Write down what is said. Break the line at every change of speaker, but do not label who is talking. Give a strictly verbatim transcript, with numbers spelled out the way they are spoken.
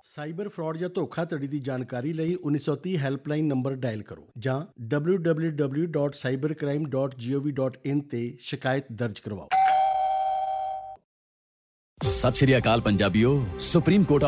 Cyber fraud ਜਾਂ ਧੋਖਾਧੜੀ ਦੀ ਜਾਣਕਾਰੀ ਲਈ ਉੱਨੀ ਸੌ ਤੀਹ ਹੈਲਪਲਾਈਨ ਨੰਬਰ ਡਾਇਲ ਕਰੋ ਜਾਂ W W W dot cyber crime dot gov dot in ਤੇ ਸ਼ਿਕਾਇਤ ਦਰਜ ਕਰਵਾਓ।
ਸਤਿ ਸ਼੍ਰੀ ਅਕਾਲ ਪੰਜਾਬੀਓ। Supreme court